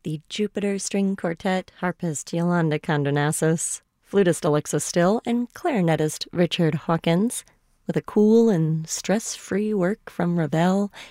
the Jupiter String Quartet, harpist Yolanda Condonassos, flutist Alexa Still, and clarinetist Richard Hawkins, with a cool and stress-free work from Ravel